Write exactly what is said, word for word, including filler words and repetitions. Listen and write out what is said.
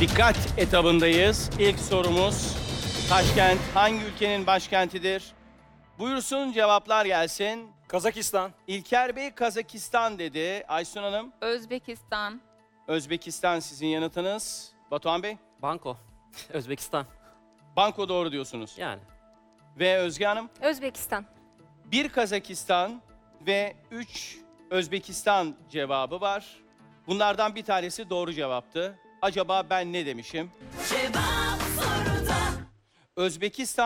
Dikkat etabındayız. İlk sorumuz Taşkent hangi ülkenin başkentidir? Buyursun cevaplar gelsin. Kazakistan. İlker Bey Kazakistan dedi. Aysun Hanım Özbekistan. Özbekistan sizin yanıtınız. Batuhan Bey Banko. Özbekistan. Banko doğru diyorsunuz. Yani. Ve Özge Hanım Özbekistan. bir Kazakistan ve üç Özbekistan cevabı var. Bunlardan bir tanesi doğru cevaptı. Acaba ben ne demişim? Cevap soruda. Özbekistan